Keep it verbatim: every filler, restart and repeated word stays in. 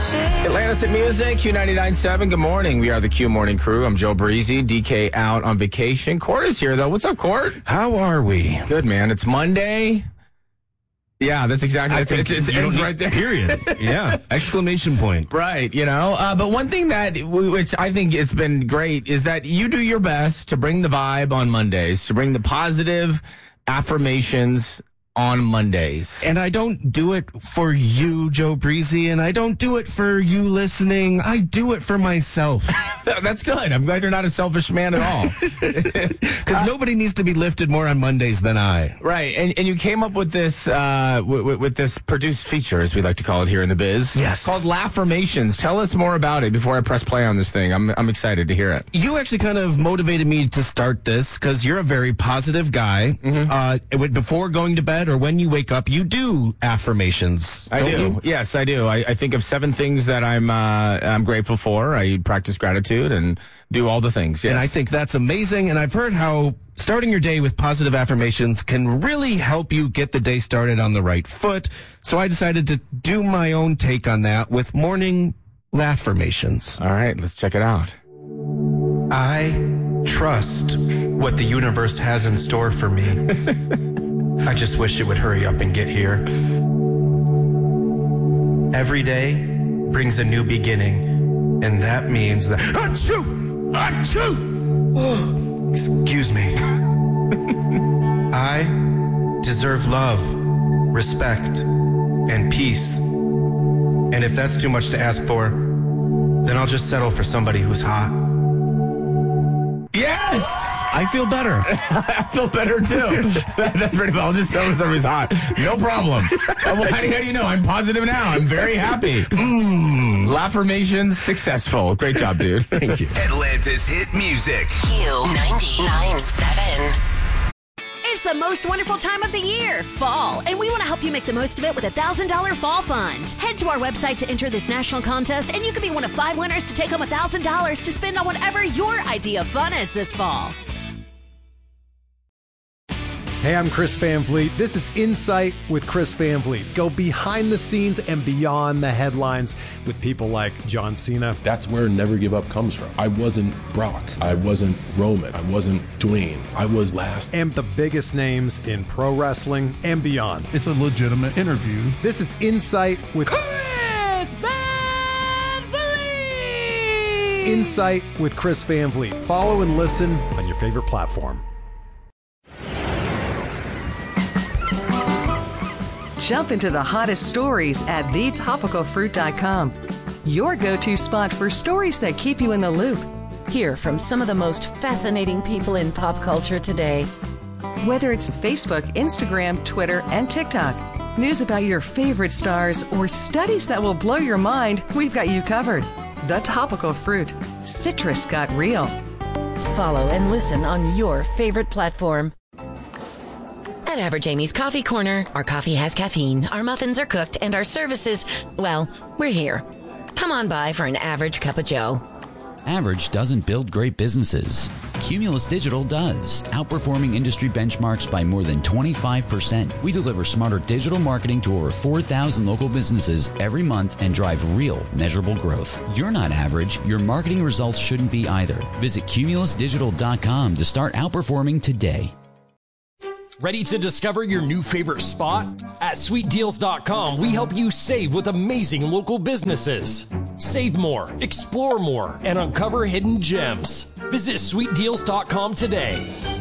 Atlantis at Music, Q ninety-nine point seven. Good morning. We are the Q Morning Crew. I'm Joe Breezy. D K out on vacation. Court is here, though. What's up, Court? How are we? Good, man. It's Monday. Yeah, that's exactly. It's, it's, it's, it's right there. Period. Yeah. Exclamation point. Right. You know, uh, but one thing that, which I think it's been great, is that you do your best to bring the vibe on Mondays, to bring the positive affirmations on Mondays. And I don't do it for you, Joe Breezy, and I don't do it for you listening. I do it for myself. That's good. I'm glad you're not a selfish man at all. Because uh, nobody needs to be lifted more on Mondays than I. Right. And and you came up with this uh, w- with this produced feature, as we like to call it here in the biz. Yes. Called Laffirmations. Tell us more about it before I press play on this thing. I'm I'm excited to hear it. You actually kind of motivated me to start this because you're a very positive guy. Mm-hmm. Uh, before going to bed or when you wake up, you do affirmations. I do. You? Yes, I do. I, I think of seven things that I'm uh, I'm grateful for. I practice gratitude and do all the things. Yes. And I think that's amazing. And I've heard how starting your day with positive affirmations can really help you get the day started on the right foot. So I decided to do my own take on that with morning laffirmations. All right, let's check it out. I trust what the universe has in store for me. I just wish it would hurry up and get here. Every day brings a new beginning, and that means that... Achoo! Achoo! Oh, excuse me. I deserve love, respect, and peace. And if that's too much to ask for, then I'll just settle for somebody who's hot. Yes! I feel better. I feel better, too. That's pretty well. I'll just settle for somebody's hot. No problem. Well, how do you know? I'm positive now. I'm very happy. Mm. Laffirmations successful. Great job, dude. Thank you. Atlantis hit music. Q ninety-nine point seven. It's the most wonderful time of the year, fall, and we want to help you make the most of it with a one thousand dollars fall fund. Head to our website to enter this national contest, and you could be one of five winners to take home one thousand dollars to spend on whatever your idea of fun is this fall. Hey, I'm Chris Van Vliet. This is Insight with Chris Van Vliet. Go behind the scenes and beyond the headlines with people like John Cena. That's where Never Give Up comes from. I wasn't Brock. I wasn't Roman. I wasn't Dwayne. I was last. And the biggest names in pro wrestling and beyond. It's a legitimate interview. This is Insight with Chris Van Vliet. Insight with Chris Van Vliet. Follow and listen on your favorite platform. Jump into the hottest stories at the topical fruit dot com. Your go-to spot for stories that keep you in the loop. Hear from some of the most fascinating people in pop culture today. Whether it's Facebook, Instagram, Twitter, and TikTok, news about your favorite stars, or studies that will blow your mind, we've got you covered. The Topical Fruit. Citrus got real. Follow and listen on your favorite platform. At Average Amy's Coffee Corner, our coffee has caffeine, our muffins are cooked, and our services, well, we're here. Come on by for an average cup of joe. Average doesn't build great businesses. Cumulus Digital does, outperforming industry benchmarks by more than twenty-five percent. We deliver smarter digital marketing to over four thousand local businesses every month and drive real, measurable growth. You're not average. Your marketing results shouldn't be either. Visit cumulus digital dot com to start outperforming today. Ready to discover your new favorite spot? At sweet deals dot com, we help you save with amazing local businesses. Save more, explore more, and uncover hidden gems. Visit sweet deals dot com today.